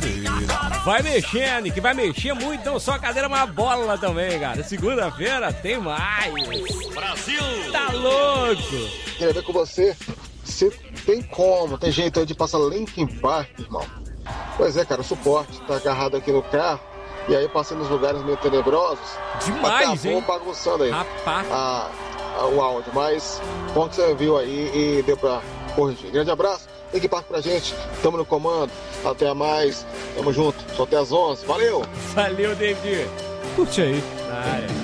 Vai mexendo, que vai mexer muito, não só a cadeira, mas a bola também, cara. Segunda-feira tem mais. Brasil! Tá louco! Queria ver com você se tem como, tem jeito aí de passar Linkin Park, irmão. Pois é, cara, o suporte tá agarrado aqui no carro. E aí passei nos lugares meio tenebrosos. Demais, hein? Bagunçando aí. Rapaz. O áudio, mas bom que você viu aí e deu pra corrigir. Grande abraço, Linkin Park pra gente. Tamo no comando. Até mais. Tamo junto. Só até às 11. Valeu! Valeu, David. Curte aí. Ah, é.